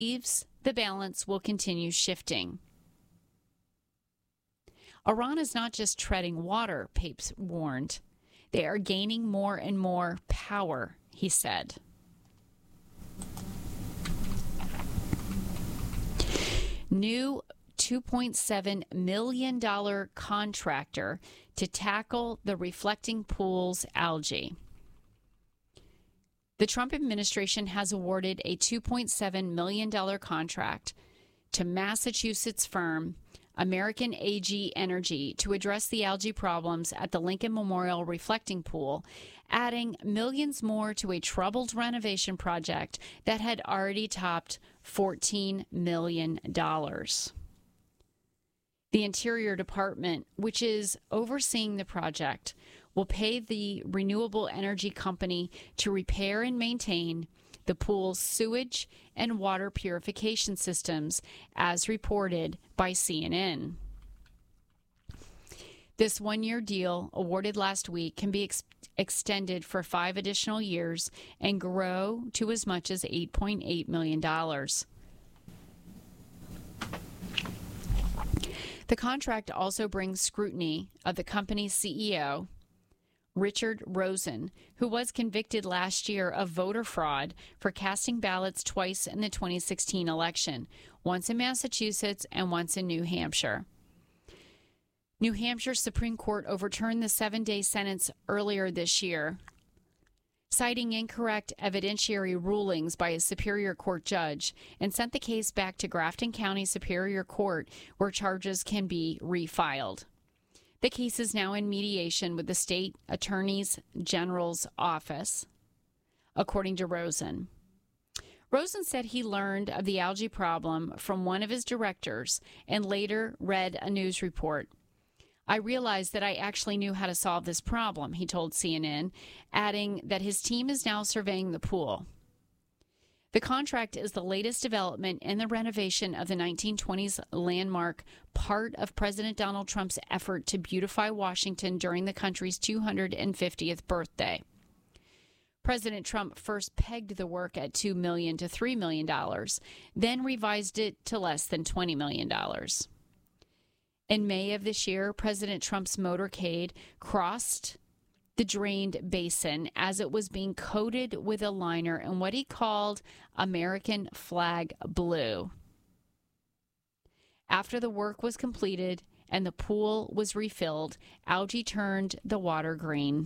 believes the balance will continue shifting. Iran is not just treading water, Papes warned. They are gaining more and more power, he said. New $2.7 million contractor to tackle the reflecting pool's algae. The Trump administration has awarded a $2.7 million contract to Massachusetts firm American AG Energy to address the algae problems at the Lincoln Memorial Reflecting Pool, adding millions more to a troubled renovation project that had already topped $14 million. The Interior Department, which is overseeing the project, will pay the renewable energy company to repair and maintain the pool's sewage and water purification systems, as reported by CNN. This one-year deal, awarded last week, can be extended for 5 additional years and grow to as much as $8.8 million. The contract also brings scrutiny of the company's CEO, Richard Rosen, who was convicted last year of voter fraud for casting ballots twice in the 2016 election, once in Massachusetts and once in New Hampshire. New Hampshire Supreme Court overturned the 7-day sentence earlier this year, citing incorrect evidentiary rulings by a Superior Court judge, and sent the case back to Grafton County Superior Court, where charges can be refiled. The case is now in mediation with the state attorney general's office, according to Rosen. Rosen said he learned of the algae problem from one of his directors and later read a news report. I realized that I actually knew how to solve this problem, he told CNN, adding that his team is now surveying the pool. The contract is the latest development in the renovation of the 1920s landmark, part of President Donald Trump's effort to beautify Washington during the country's 250th birthday. President Trump first pegged the work at $2 million to $3 million, then revised it to less than $20 million. In May of this year, President Trump's motorcade crossed the drained basin as it was being coated with a liner in what he called American flag blue. After the work was completed and the pool was refilled, algae turned the water green.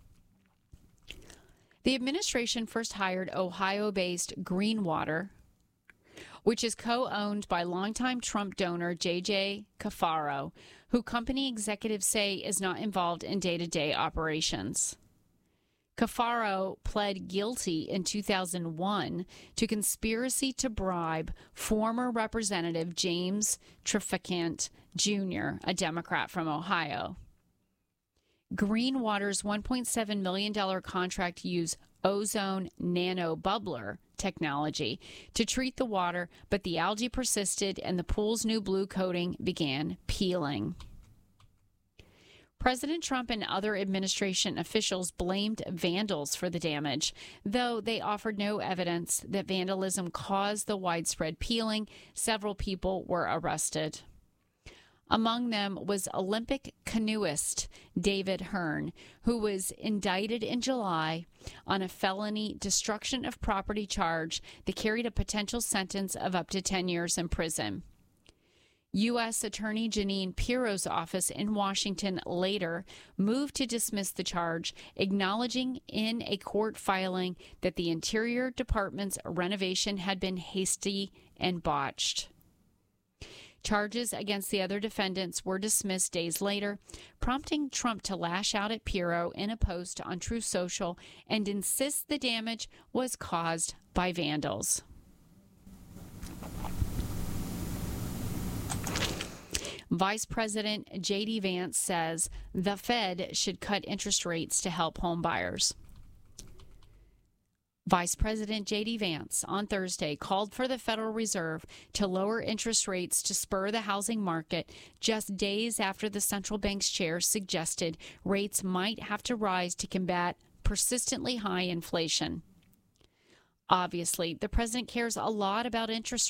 The administration first hired Ohio-based Greenwater, which is co-owned by longtime Trump donor J.J. Cafaro, who company executives say is not involved in day-to-day operations. Cafaro pled guilty in 2001 to conspiracy to bribe former Representative James Traficant Jr., a Democrat from Ohio. Greenwater's $1.7 million contract used ozone nanobubbler technology to treat the water, but the algae persisted and the pool's new blue coating began peeling. President Trump and other administration officials blamed vandals for the damage, though they offered no evidence that vandalism caused the widespread peeling. Several people were arrested. Among them was Olympic canoeist David Hearn, who was indicted in July on a felony destruction of property charge that carried a potential sentence of up to 10 years in prison. U.S. Attorney Jeanine Pirro's office in Washington later moved to dismiss the charge, acknowledging in a court filing that the Interior Department's renovation had been hasty and botched. Charges against the other defendants were dismissed days later, prompting Trump to lash out at Pirro in a post on Truth Social and insist the damage was caused by vandals. Vice President J.D. Vance says the Fed should cut interest rates to help home buyers. Vice President J.D. Vance on Thursday called for the Federal Reserve to lower interest rates to spur the housing market just days after the central bank's chair suggested rates might have to rise to combat persistently high inflation. Obviously, the president cares a lot about interest